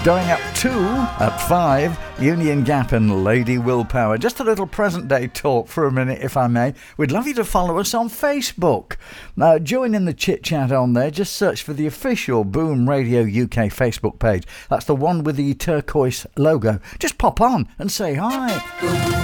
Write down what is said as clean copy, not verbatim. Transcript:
Going up 2 at 5, Union Gap and Lady Willpower. Just a little present day talk for a minute, if I may. We'd love you to follow us on Facebook. Join in the chit chat on there. Just search for the official Boom Radio UK Facebook page. That's the one with the turquoise logo. Just pop on and say hi.